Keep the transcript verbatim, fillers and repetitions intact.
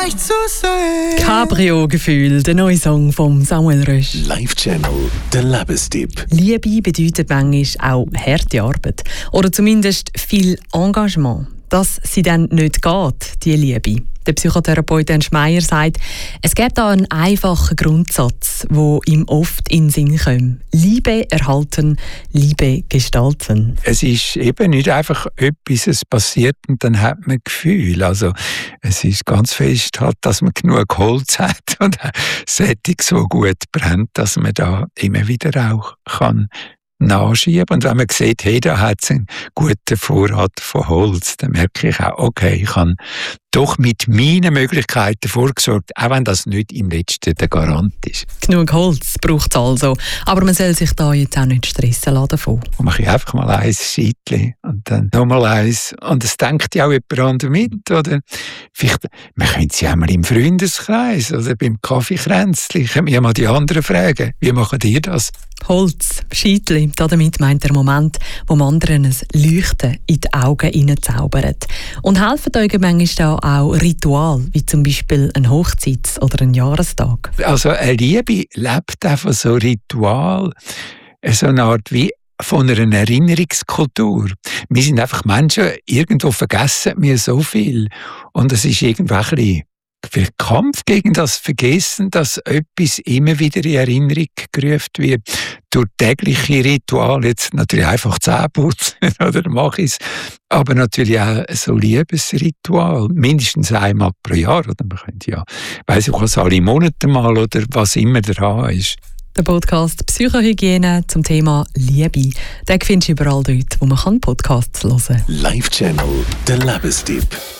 leicht zu sein. Cabrio-Gefühl, der neue Song von Samuel Rösch. Live-Channel, der Lebenstipp. Liebe bedeutet manchmal auch harte Arbeit. Oder zumindest viel Engagement. Dass sie dann nicht geht, die Liebe. Der Psychotherapeut Ernst Meier sagt, es gibt da einen einfachen Grundsatz, der ihm oft in den Sinn kommt. Liebe erhalten, Liebe gestalten. Es ist eben nicht einfach etwas, es passiert und dann hat man Gefühl. Also es ist ganz fest, halt, dass man genug Holz hat und Sättig so gut brennt, dass man da immer wieder auch kann nachschieben. Und wenn man sieht, hey, da hat es einen guten Vorrat von Holz, dann merke ich auch, okay, ich habe doch mit meinen Möglichkeiten vorgesorgt, auch wenn das nicht im Letzten der Garant ist. Genug Holz braucht es also. Aber man soll sich da jetzt auch nicht stressen lassen davon. Und mache ich einfach mal ein Scheitchen und dann nochmal eins. Und es denkt ja auch jemand anderes mit, oder? Vielleicht, man könnte sie auch mal im Freundeskreis oder beim Kaffeekränzchen, können wir ja mal die anderen fragen. Wie machen ihr das? Holz, Scheitli, damit meint der Moment, wo man anderen ein Leuchten in die Augen hineinzaubert. Und helfen euch manchmal da auch Ritual, wie zum Beispiel ein Hochzeits- oder ein Jahrestag? Also eine Liebe lebt einfach so Ritual, so eine Art wie von einer Erinnerungskultur. Wir sind einfach Menschen, irgendwo vergessen wir so viel. Und es ist irgendwie ein bisschen für Kampf gegen das Vergessen, dass etwas immer wieder in Erinnerung gerufen wird. Durch tägliche Rituale, jetzt natürlich einfach Zähne putzen, oder mache ich es. Aber natürlich auch so Liebesritual, mindestens einmal pro Jahr. Oder man könnte ja, weiss ich was, alle Monate mal oder was immer dran ist. Der Podcast Psychohygiene zum Thema Liebe. Den findest du überall dort, wo man Podcasts hören kann. Live-Channel, der Lebenstipp.